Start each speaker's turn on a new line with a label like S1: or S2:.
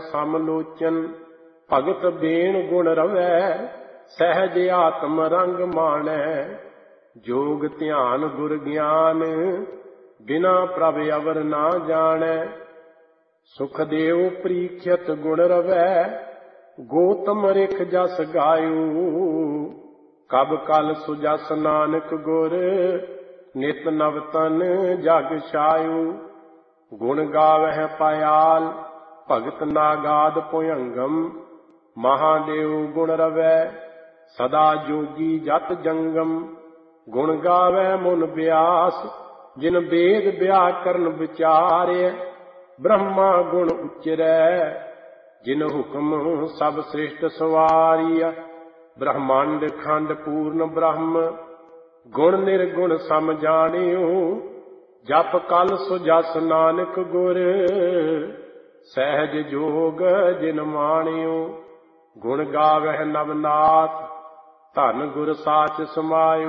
S1: ਸਮਲੋਚਨ। ਭਗਤ ਬੇਣ ਗੁਣ ਰਵੈ ਸਹਿਜ ਆਤਮ ਰੰਗ ਮਾਣੈ। ਜੋਗ ਧਿਆਨ ਗੁਰ ਗਿਆਨ ਬਿਨਾ ਪ੍ਰਭ ਅਵਰ ਨਾ ਜਾਣੈ। ਸੁਖਦੇਵ ਪ੍ਰੀਖਿਅਤ ਗੁਣ ਰਵੈ ਗੋਤਮ ਰਿਖ ਜਸ ਗਾਇਓ। ਕਬ ਕਲ ਸੁਜਸ ਨਾਨਕ ਗੁਰ ਨਿਤ ਨਵ ਤਨ ਜਗ ਛਾਇਓ। ਗੁਣ ਗਾਵਹਿ ਪਾਇਆਲ ਭਗਤ ਨਾਗਾਦ ਭੁਯੰਗਮ। ਮਹਾਦੇਵ ਗੁਣ ਰਵੈ ਸਦਾ ਜੋਗੀ ਜਤ ਜੰਗਮ। ਗੁਣ ਗਾਵੈ ਮੁਨ ਬਿਆਸ ਜਿਨ ਬੇਦ ਬਿਆਕਰਨ ਵਿਚਾਰਿਆ। ਬ੍ਰਹਮਾ ਗੁਣ ਉਚਰੈ ਜਿਨ ਹੁਕਮ ਸਭ ਸ੍ਰਿਸ਼ਟ ਸਵਾਰੀਆ। ਬ੍ਰਹਮੰਡ ਖੰਡ ਪੂਰਨ ਬ੍ਰਹਮ ਗੁਣ ਨਿਰਗੁਣ ਸਮ ਜਾਣਿਓ। ਜਪ ਕਲ ਸੁਜਸ ਨਾਨਕ ਗੁਰ ਸਹਿਜ ਜੋਗ ਜਿਨ ਮਾਣਿਓ। ਗੁਣ ਗਾਵਹਿ ਨਵਨਾਥ ਧਨ ਗੁਰ ਸਾਚ ਸਮਾਇਓ।